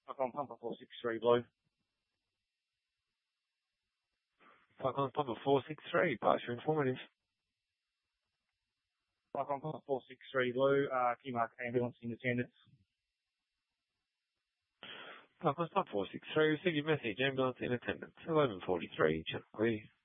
Cyclone Pumper 463 Blue. Cyclone Pumper 463, pass your informative. Cyclone Pumper 463 Blue, key mark ambulance in attendance. Cyclone Pumper 463, receive your message, ambulance in attendance, 11:43, check clear.